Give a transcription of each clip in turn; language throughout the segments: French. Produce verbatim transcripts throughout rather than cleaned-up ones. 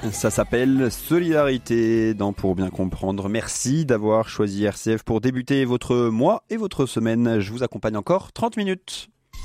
Ça s'appelle Solidarité dans Pour bien comprendre. Merci d'avoir choisi R C F pour débuter votre mois et votre semaine. Je vous accompagne encore trente minutes.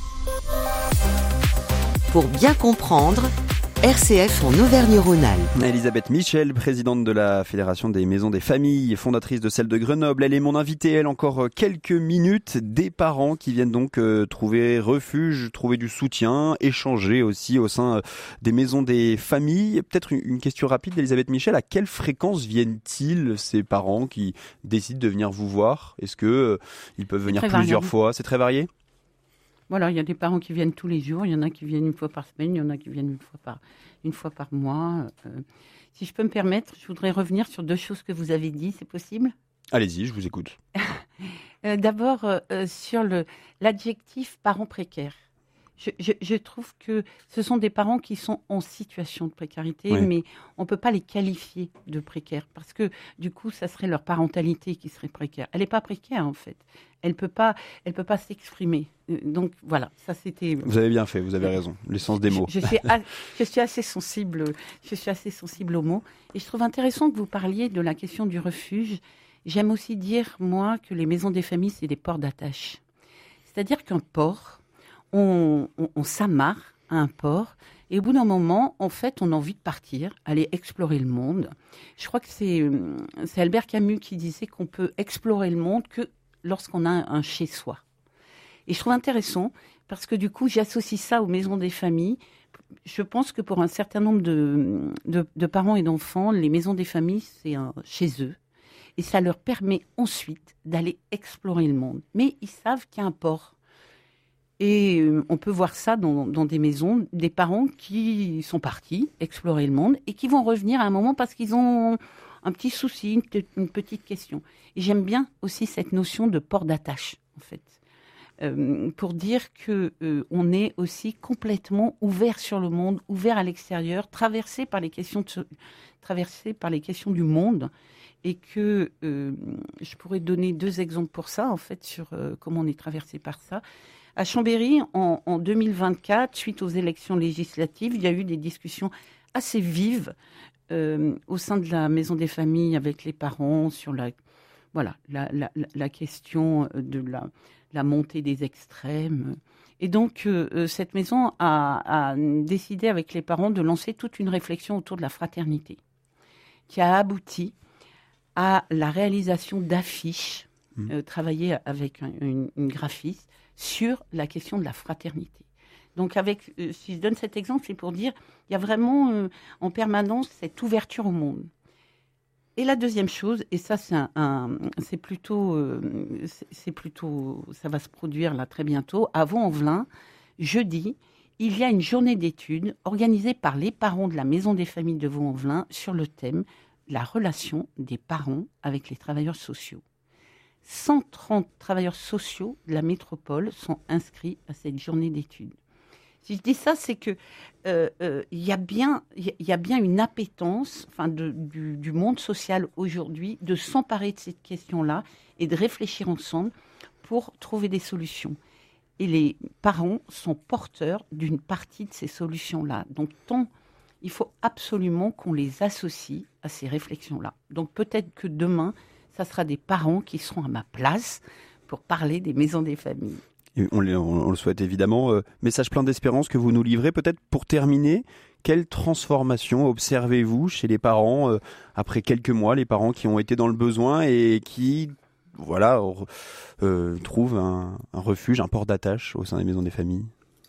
Pour bien comprendre, R C F en Auvergne-Rhône-Alpes. Elisabeth Michel, présidente de la Fédération des Maisons des Familles, fondatrice de celle de Grenoble. Elle est mon invitée, elle, encore quelques minutes. Des parents qui viennent donc euh, trouver refuge, trouver du soutien, échanger aussi au sein euh, des Maisons des Familles. Peut-être une, une question rapide d'Elisabeth Michel. À quelle fréquence viennent-ils, ces parents qui décident de venir vous voir? Est-ce que euh, ils peuvent venir plusieurs variable. fois? C'est très varié? Voilà, il y a des parents qui viennent tous les jours, il y en a qui viennent une fois par semaine, il y en a qui viennent une fois par, une fois par mois. Euh, si je peux me permettre, je voudrais revenir sur deux choses que vous avez dit, c'est possible? Allez-y, je vous écoute. euh, d'abord, euh, sur le, l'adjectif parents précaires. Je, je, je trouve que ce sont des parents qui sont en situation de précarité, oui. mais on ne peut pas les qualifier de précaires parce que du coup, ça serait leur parentalité qui serait précaire. Elle n'est pas précaire en fait. Elle ne peut pas, elle peut pas s'exprimer. Donc voilà, ça c'était. Vous avez bien fait, vous avez raison. L'essence des mots. Je, je, suis, a, je suis assez sensible, je suis assez sensible aux mots, et je trouve intéressant que vous parliez de la question du refuge. J'aime aussi dire moi que les maisons des familles c'est des ports d'attache. C'est-à-dire qu'un port On, on, on s'amarre à un port et au bout d'un moment, en fait, on a envie de partir, aller explorer le monde. Je crois que c'est, c'est Albert Camus qui disait qu'on peut explorer le monde que lorsqu'on a un, un chez-soi. Et je trouve intéressant parce que du coup, j'associe ça aux maisons des familles. Je pense que pour un certain nombre de, de, de parents et d'enfants, les maisons des familles, c'est un chez eux. Et ça leur permet ensuite d'aller explorer le monde. Mais ils savent qu'il y a un port. Et on peut voir ça dans, dans des maisons, des parents qui sont partis explorer le monde et qui vont revenir à un moment parce qu'ils ont un petit souci, une, une petite question. Et j'aime bien aussi cette notion de port d'attache, en fait, euh, pour dire qu'on euh, est aussi complètement ouvert sur le monde, ouvert à l'extérieur, traversé par les questions, de, traversé par les questions du monde. Et que euh, je pourrais donner deux exemples pour ça, en fait, sur euh, comment on est traversé par ça. À Chambéry, en, en deux mille vingt-quatre, suite aux élections législatives, il y a eu des discussions assez vives euh, au sein de la Maison des Familles avec les parents sur la, voilà, la, la, la question de la, la montée des extrêmes. Et donc, euh, cette maison a, a décidé avec les parents de lancer toute une réflexion autour de la fraternité qui a abouti à la réalisation d'affiches mmh. euh, travaillées avec un, une, une graphiste sur la question de la fraternité. Donc, avec, euh, si je donne cet exemple, c'est pour dire il y a vraiment euh, en permanence cette ouverture au monde. Et la deuxième chose, et ça, c'est, un, un, c'est, plutôt, euh, c'est, c'est plutôt, ça va se produire là très bientôt, à Vaux-en-Velin, jeudi, il y a une journée d'études organisée par les parents de la Maison des Familles de Vaux-en-Velin sur le thème la relation des parents avec les travailleurs sociaux. cent trente travailleurs sociaux de la métropole sont inscrits à cette journée d'études. Si je dis ça, c'est que euh, euh, y a bien, il y a bien une appétence, enfin, de, du, du monde social aujourd'hui, de s'emparer de cette question-là et de réfléchir ensemble pour trouver des solutions. Et les parents sont porteurs d'une partie de ces solutions-là. Donc, tant il faut absolument qu'on les associe à ces réflexions-là. Donc peut-être que demain, ça sera des parents qui seront à ma place pour parler des maisons des familles. Et on, on, on le souhaite évidemment. Euh, message plein d'espérance que vous nous livrez. Peut-être pour terminer, quelle transformation observez-vous chez les parents euh, après quelques mois, les parents qui ont été dans le besoin et qui voilà, euh, trouvent un, un refuge, un port d'attache au sein des maisons des familles?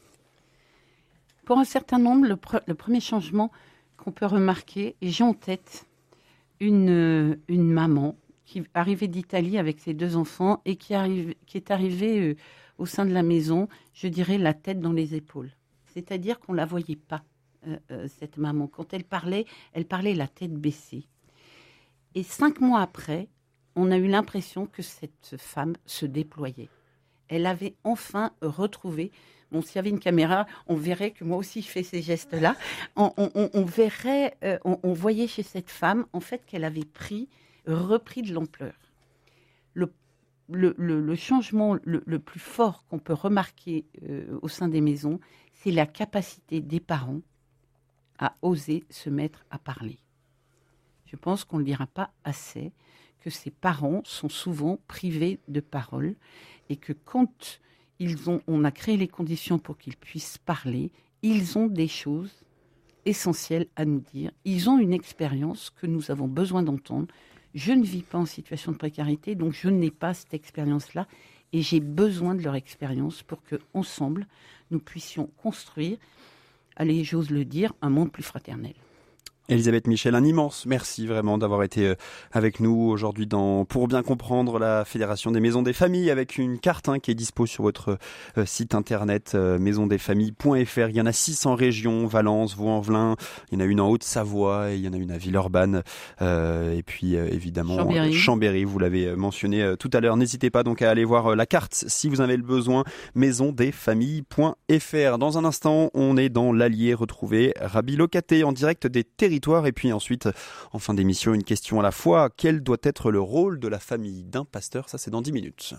Pour un certain nombre, le, pre- le premier changement qu'on peut remarquer, et j'ai en tête une, une maman qui arrivait d'Italie avec ses deux enfants et qui, arrive, qui est arrivée euh, au sein de la maison, je dirais, la tête dans les épaules. C'est-à-dire qu'on ne la voyait pas, euh, euh, cette maman. Quand elle parlait, elle parlait la tête baissée. Et cinq mois après, on a eu l'impression que cette femme se déployait. Elle avait enfin retrouvé... Bon, s'il y avait une caméra, on verrait que moi aussi je fais ces gestes-là. On, on, on verrait, euh, on, on voyait chez cette femme, en fait, qu'elle avait pris, repris de l'ampleur. Le, le, le, le changement le, le plus fort qu'on peut remarquer euh, au sein des maisons, c'est la capacité des parents à oser se mettre à parler. Je pense qu'on ne le dira pas assez, que ces parents sont souvent privés de parole et que quand ils ont, on a créé les conditions pour qu'ils puissent parler, ils ont des choses essentielles à nous dire. Ils ont une expérience que nous avons besoin d'entendre. Je ne vis pas en situation de précarité, donc je n'ai pas cette expérience-là et j'ai besoin de leur expérience pour qu'ensemble, nous puissions construire, allez, j'ose le dire, un monde plus fraternel. Elisabeth Michel, un immense merci vraiment d'avoir été avec nous aujourd'hui dans Pour bien comprendre la Fédération des Maisons des Familles, avec une carte hein, qui est dispo sur votre euh, site internet euh, maison des familles point f r. Il y en a six en région, Valence, Vaux-en-Velin, il y en a une en Haute-Savoie, et il y en a une à Villeurbanne euh, et puis euh, évidemment Chambéry. Chambéry, vous l'avez mentionné euh, tout à l'heure. N'hésitez pas donc à aller voir euh, la carte si vous avez le besoin, maison des familles point f r. Dans un instant, on est dans l'Allier, retrouver Rabi Locaté en direct des territoires. Et puis ensuite, en fin d'émission, une question à la fois. Quel doit être le rôle de la famille d'un pasteur ? Ça, c'est dans dix minutes.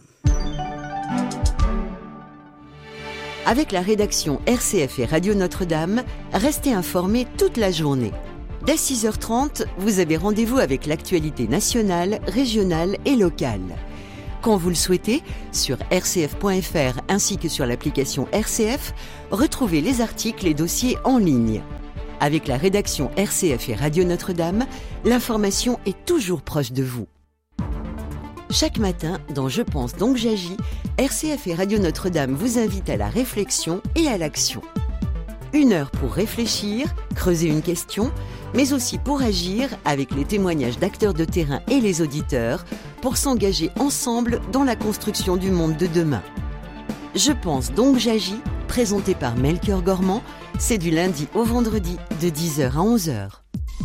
Avec la rédaction R C F et Radio Notre-Dame, restez informés toute la journée. Dès six heures trente, vous avez rendez-vous avec l'actualité nationale, régionale et locale. Quand vous le souhaitez, sur r c f point f r ainsi que sur l'application R C F, retrouvez les articles et dossiers en ligne. Avec la rédaction R C F et Radio Notre-Dame, l'information est toujours proche de vous. Chaque matin, dans Je pense donc j'agis, R C F et Radio Notre-Dame vous invitent à la réflexion et à l'action. Une heure pour réfléchir, creuser une question, mais aussi pour agir avec les témoignages d'acteurs de terrain et les auditeurs, pour s'engager ensemble dans la construction du monde de demain. Je pense donc j'agis, présenté par Melchior Gormand, c'est du lundi au vendredi de dix heures à onze heures.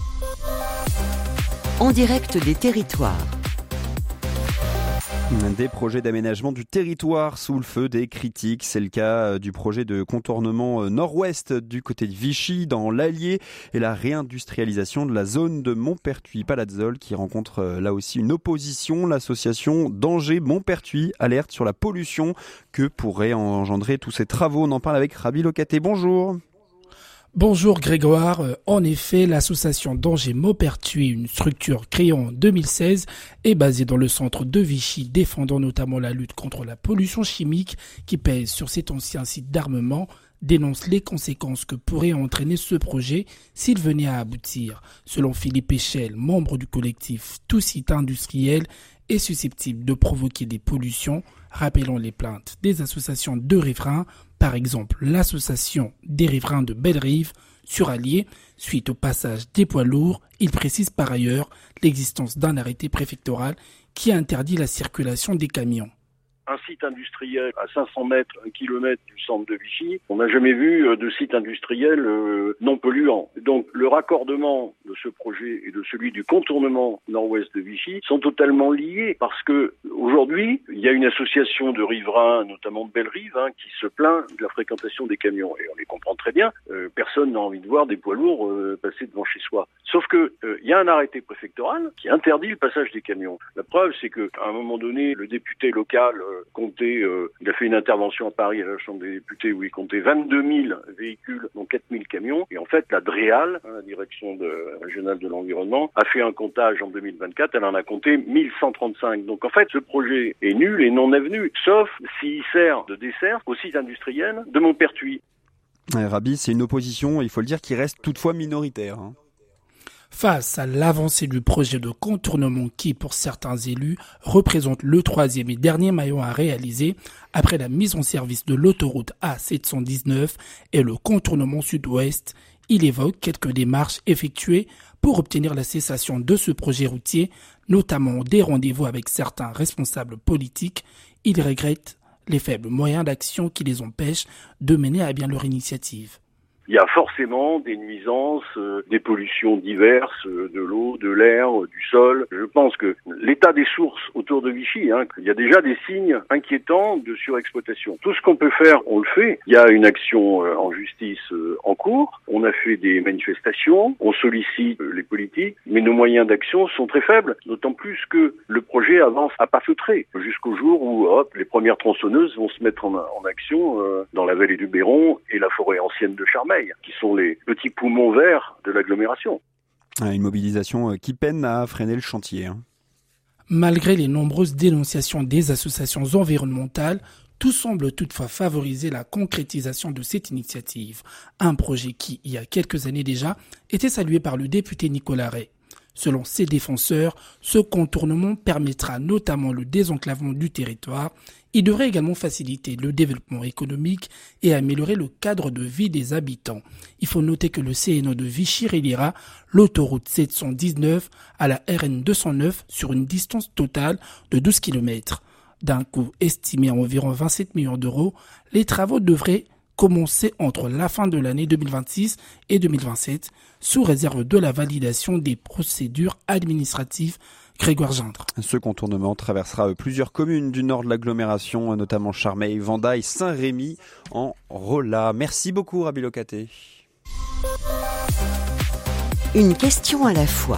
En direct des territoires. Des projets d'aménagement du territoire sous le feu des critiques. C'est le cas du projet de contournement nord-ouest du côté de Vichy, dans l'Allier, et la réindustrialisation de la zone de Montpertuis-Palazzole qui rencontre là aussi une opposition. L'association Danger-Montpertuis alerte sur la pollution que pourraient engendrer tous ces travaux. On en parle avec Rabi Locaté. Bonjour. Bonjour Grégoire. En effet, l'association Danger-Montpertuis, une structure créée en deux mille seize, est basée dans le centre de Vichy, défendant notamment la lutte contre la pollution chimique qui pèse sur cet ancien site d'armement, dénonce les conséquences que pourrait entraîner ce projet s'il venait à aboutir. Selon Philippe Échelle, membre du collectif Tout site industriel, est susceptible de provoquer des pollutions, rappelant les plaintes des associations de riverains, par exemple l'association des riverains de Belle-Rive sur Allier, suite au passage des poids lourds. Il précise par ailleurs l'existence d'un arrêté préfectoral qui interdit la circulation des camions. Un site industriel à cinq cents mètres, un kilomètre du centre de Vichy, on n'a jamais vu de site industriel euh, non polluant. Donc le raccordement de ce projet et de celui du contournement nord-ouest de Vichy sont totalement liés parce que aujourd'hui, il y a une association de riverains, notamment de Belle-Rive, hein, qui se plaint de la fréquentation des camions. Et on les comprend très bien. Euh, personne n'a envie de voir des poids lourds euh, passer devant chez soi. Sauf que il euh, y a un arrêté préfectoral qui interdit le passage des camions. La preuve, c'est que à un moment donné, le député local euh, comptait, euh, il a fait une intervention à Paris à la Chambre des députés où il comptait vingt-deux mille véhicules, dont quatre mille camions. Et en fait, la DREAL, hein, la direction de, régionale de l'environnement, a fait un comptage en deux mille vingt-quatre. Elle en a compté mille cent trente-cinq. Donc en fait, ce projet est nul et non avenu, sauf s'il sert de dessert au site industriel de Montpertuis. Ouais, Rabi, c'est une opposition, il faut le dire, qui reste toutefois minoritaire. Hein. Face à l'avancée du projet de contournement qui, pour certains élus, représente le troisième et dernier maillon à réaliser après la mise en service de l'autoroute A sept cent dix-neuf et le contournement sud-ouest, il évoque quelques démarches effectuées pour obtenir la cessation de ce projet routier, notamment des rendez-vous avec certains responsables politiques. Il regrette les faibles moyens d'action qui les empêchent de mener à bien leur initiative. Il y a forcément des nuisances, euh, des pollutions diverses, euh, de l'eau, de l'air, euh, du sol. Je pense que l'état des sources autour de Vichy, hein, il y a déjà des signes inquiétants de surexploitation. Tout ce qu'on peut faire, on le fait. Il y a une action euh, en justice euh, en cours. On a fait des manifestations. On sollicite euh, les politiques. Mais nos moyens d'action sont très faibles. D'autant plus que le projet avance à pas feutrés. Jusqu'au jour où hop, les premières tronçonneuses vont se mettre en, en action euh, dans la vallée du Béron et la forêt ancienne de Charmey. Charmeil, qui sont les petits poumons verts de l'agglomération. Une mobilisation qui peine à freiner le chantier. Hein. Malgré les nombreuses dénonciations des associations environnementales, tout semble toutefois favoriser la concrétisation de cette initiative. Un projet qui, il y a quelques années déjà, était salué par le député Nicolas Ray. Selon ses défenseurs, ce contournement permettra notamment le désenclavement du territoire. Il devrait également faciliter le développement économique et améliorer le cadre de vie des habitants. Il faut noter que le C N O de Vichy reliera l'autoroute sept cent dix-neuf à la R N deux cent neuf sur une distance totale de douze kilomètres. D'un coût estimé à environ vingt-sept millions d'euros, les travaux devraient commencer entre la fin de l'année deux mille vingt-six et deux mille vingt-sept, sous réserve de la validation des procédures administratives. Grégoire Gindre. Ce contournement traversera plusieurs communes du nord de l'agglomération, notamment Charmeil, Vendaille, Saint-Rémy en Rolla. Merci beaucoup, Rabi Locaté. Une question à la fois.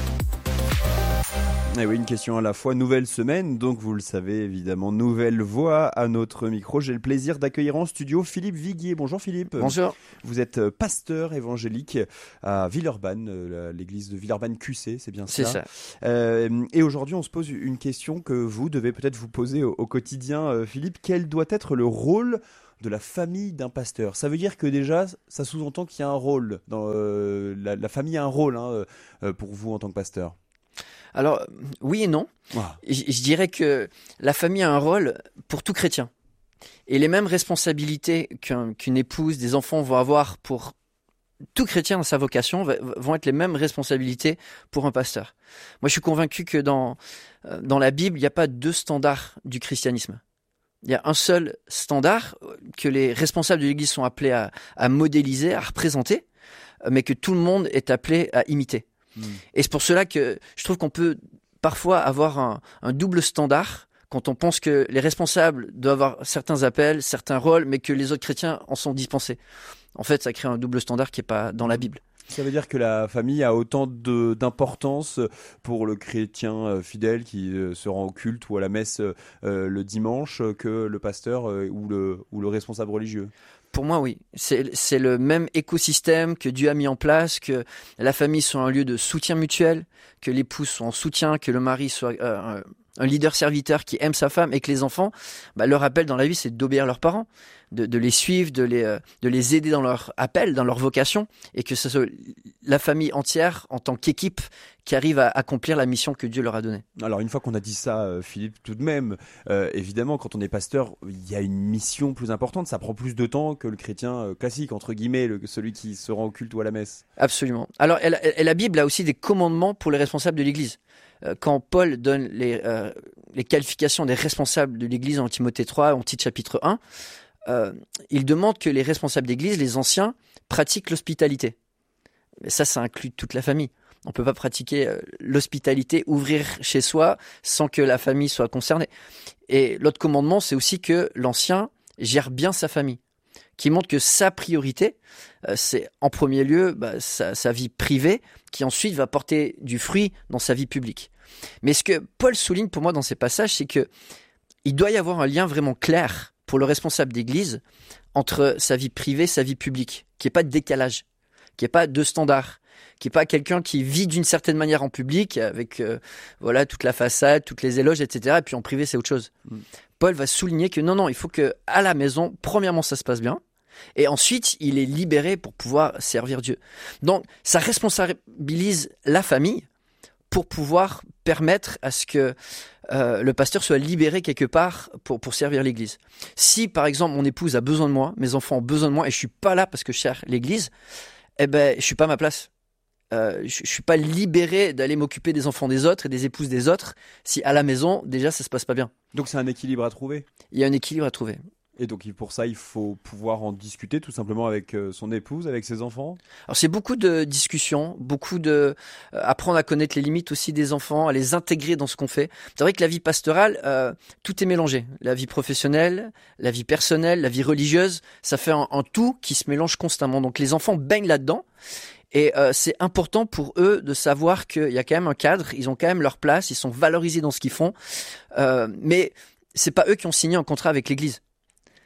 Et oui, une question à la fois. Nouvelle semaine, donc vous le savez évidemment, nouvelle voix à notre micro. J'ai le plaisir d'accueillir en studio Philippe Viguier. Bonjour Philippe. Bonjour. Vous êtes pasteur évangélique à Villeurbanne, l'église de Villeurbanne Q C, c'est bien ça. C'est ça. Euh, et aujourd'hui, on se pose une question que vous devez peut-être vous poser au, au quotidien, Philippe. Quel doit être le rôle de la famille d'un pasteur? Ça veut dire que déjà, ça sous-entend qu'il y a un rôle. Dans, euh, la, la famille a un rôle hein, euh, pour vous en tant que pasteur. Alors, oui et non. Wow. Je, je dirais que la famille a un rôle pour tout chrétien. Et les mêmes responsabilités qu'un, qu'une épouse, des enfants vont avoir pour tout chrétien dans sa vocation vont être les mêmes responsabilités pour un pasteur. Moi, je suis convaincu que dans, dans la Bible, il n'y a pas deux standards du christianisme. Il y a un seul standard que les responsables de l'Église sont appelés à, à modéliser, à représenter, mais que tout le monde est appelé à imiter. Mmh. Et c'est pour cela que je trouve qu'on peut parfois avoir un, un double standard quand on pense que les responsables doivent avoir certains appels, certains rôles, mais que les autres chrétiens en sont dispensés. En fait, ça crée un double standard qui n'est pas dans la Bible. Ça veut dire que la famille a autant de, d'importance pour le chrétien fidèle qui se rend au culte ou à la messe euh, le dimanche que le pasteur euh, ou, le, ou le responsable religieux. Pour moi, oui. C'est, c'est le même écosystème que Dieu a mis en place, que la famille soit un lieu de soutien mutuel, que l'épouse soit en soutien, que le mari soit euh, un leader serviteur qui aime sa femme et que les enfants, bah, leur appel dans la vie, c'est d'obéir à leurs parents, de, de les suivre, de les, euh, de les aider dans leur appel, dans leur vocation, et que ce soit la famille entière, en tant qu'équipe, qui arrive à accomplir la mission que Dieu leur a donnée. Alors une fois qu'on a dit ça, Philippe, tout de même, euh, évidemment, quand on est pasteur, il y a une mission plus importante, ça prend plus de temps que le chrétien classique, entre guillemets, le, celui qui se rend au culte ou à la messe. Absolument. Alors et la, et la Bible a aussi des commandements pour les responsables de l'Église. Quand Paul donne les, euh, les qualifications des responsables de l'Église en Timothée trois, en Tite chapitre un, euh, il demande que les responsables d'Église, les anciens, pratiquent l'hospitalité. Mais ça, ça inclut toute la famille. On ne peut pas pratiquer euh, l'hospitalité, ouvrir chez soi sans que la famille soit concernée. Et l'autre commandement, c'est aussi que l'ancien gère bien sa famille, qui montre que sa priorité, euh, c'est en premier lieu bah, sa, sa vie privée, qui ensuite va porter du fruit dans sa vie publique. Mais ce que Paul souligne pour moi dans ces passages, c'est que il doit y avoir un lien vraiment clair pour le responsable d'église entre sa vie privée et sa vie publique, qu'il n'y ait pas de décalage, qu'il n'y ait pas de standard, qu'il n'y ait pas quelqu'un qui vit d'une certaine manière en public, avec euh, voilà toute la façade, toutes les éloges, et cetera. Et puis en privé, c'est autre chose. Mm. Paul va souligner que non, non, il faut que à la maison, premièrement, ça se passe bien, et ensuite, il est libéré pour pouvoir servir Dieu. Donc, ça responsabilise la famille pour pouvoir permettre à ce que euh, le pasteur soit libéré quelque part pour, pour servir l'Église. Si, par exemple, mon épouse a besoin de moi, mes enfants ont besoin de moi, et je suis pas là parce que je sers l'Église, eh ben, je suis pas à ma place. Euh, je, je suis pas libéré d'aller m'occuper des enfants des autres et des épouses des autres si à la maison, déjà, ça se passe pas bien. Donc, c'est un équilibre à trouver. Il y a un équilibre à trouver. Et donc pour ça, il faut pouvoir en discuter tout simplement avec son épouse, avec ses enfants. Alors c'est beaucoup de discussions, beaucoup de euh, apprendre à connaître les limites aussi des enfants, à les intégrer dans ce qu'on fait. C'est vrai que la vie pastorale, euh, tout est mélangé. La vie professionnelle, la vie personnelle, la vie religieuse, ça fait un, un tout qui se mélange constamment. Donc les enfants baignent là-dedans. Et euh, c'est important pour eux de savoir qu'il y a quand même un cadre, ils ont quand même leur place, ils sont valorisés dans ce qu'ils font. Euh, mais c'est pas eux qui ont signé un contrat avec l'Église.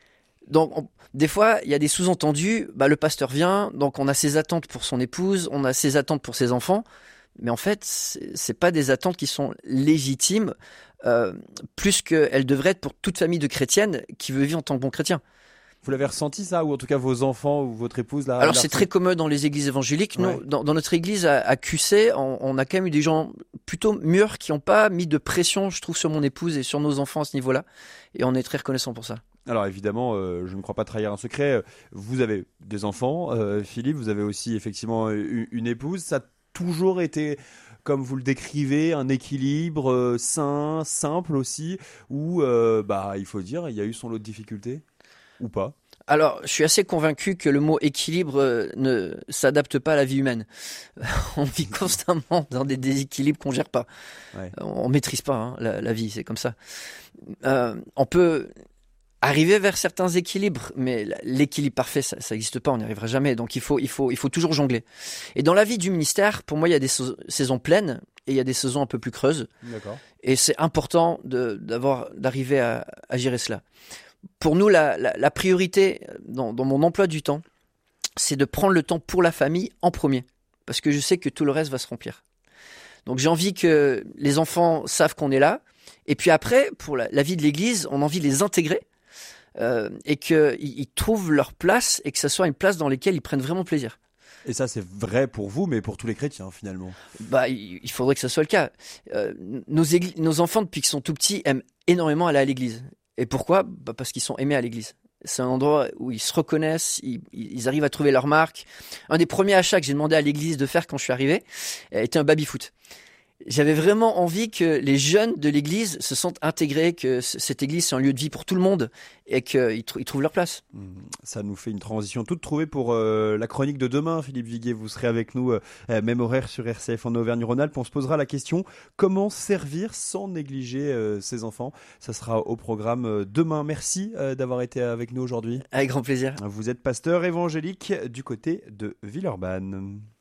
Donc, on, des fois, il y a des sous-entendus. Bah, le pasteur vient, donc on a ses attentes pour son épouse, on a ses attentes pour ses enfants. Mais en fait, c'est, c'est pas des attentes qui sont légitimes, euh, plus qu'elles devraient être pour toute famille de chrétiennes qui veut vivre en tant que bon chrétien. Vous l'avez ressenti ça, ou en tout cas vos enfants ou votre épouse là? Alors c'est très commun dans les églises évangéliques. Ouais. Nous, dans, dans notre église à, à Q C, on, on a quand même eu des gens plutôt mûrs qui n'ont pas mis de pression, je trouve, sur mon épouse et sur nos enfants à ce niveau-là. Et on est très reconnaissants pour ça. Alors évidemment, euh, je ne crois pas trahir un secret. Vous avez des enfants, euh, Philippe, vous avez aussi effectivement une, une épouse. Ça a toujours été, comme vous le décrivez, un équilibre euh, sain, simple aussi, où euh, bah, il faut dire, il y a eu son lot de difficultés, ou pas? Alors, je suis assez convaincu que le mot équilibre euh, ne s'adapte pas à la vie humaine. On vit constamment dans des déséquilibres qu'on gère pas. Ouais. On, on maîtrise pas hein, la, la vie, c'est comme ça. Euh, on peut arriver vers certains équilibres, mais l'équilibre parfait, ça n'existe pas, on n'y arrivera jamais. Donc il faut, il faut, il faut toujours jongler. Et dans la vie du ministère, pour moi, il y a des sa- saisons pleines et il y a des saisons un peu plus creuses. D'accord. Et c'est important de, d'avoir, d'arriver à, à gérer cela. Pour nous, la, la, la priorité dans, dans mon emploi du temps, c'est de prendre le temps pour la famille en premier. Parce que je sais que tout le reste va se remplir. Donc j'ai envie que les enfants savent qu'on est là. Et puis après, pour la, la vie de l'Église, on a envie de les intégrer. Euh, et qu'ils ils trouvent leur place et que ce soit une place dans laquelle ils prennent vraiment plaisir. Et ça, c'est vrai pour vous, mais pour tous les chrétiens, finalement. Bah, il, il faudrait que ce soit le cas. Euh, nos, égli- nos enfants, depuis qu'ils sont tout petits, aiment énormément aller à l'église. Et pourquoi ? Bah, parce qu'ils sont aimés à l'église. C'est un endroit où ils se reconnaissent, ils, ils arrivent à trouver leur marque. Un des premiers achats que j'ai demandé à l'église de faire quand je suis arrivé était un baby-foot. J'avais vraiment envie que les jeunes de l'église se sentent intégrés, que c- cette église c'est un lieu de vie pour tout le monde et qu'ils tr- ils trouvent leur place. Ça nous fait une transition toute trouvée pour euh, la chronique de demain. Philippe Viguier, vous serez avec nous, euh, même horaire sur R C F en Auvergne-Rhône-Alpes. On se posera la question, comment servir sans négliger euh, ses enfants? Ça sera au programme euh, demain. Merci euh, d'avoir été avec nous aujourd'hui. Avec grand plaisir. Vous êtes pasteur évangélique du côté de Villeurbanne.